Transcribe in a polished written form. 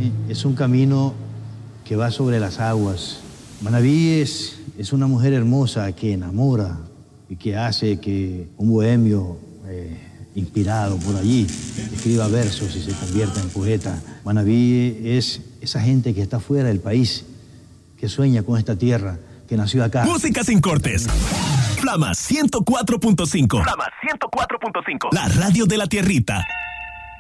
es un camino que va sobre las aguas. Manabí es una mujer hermosa que enamora y que hace que un bohemio inspirado por allí escriba versos y se convierta en poeta. Manabí es esa gente que está fuera del país, que sueña con esta tierra, que nació acá. Música sin cortes. Flama 104.5. Flama 104.5. La radio de la tierrita.